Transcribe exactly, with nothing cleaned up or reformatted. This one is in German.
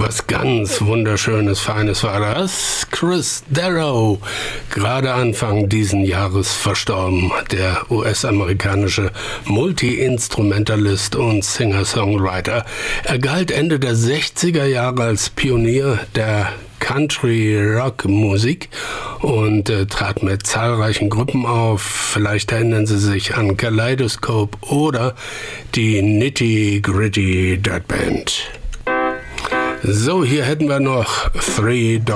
Was ganz wunderschönes, feines war das. Chris Darrow, gerade Anfang diesen Jahres verstorben. Der U S-amerikanische Multi-Instrumentalist und Singer-Songwriter. Er galt Ende der sechziger Jahre als Pionier der Country-Rock-Musik und äh, trat mit zahlreichen Gruppen auf. Vielleicht erinnern Sie sich an Kaleidoscope oder die Nitty Gritty Dirt Band. So, hier hätten wir noch Three Doors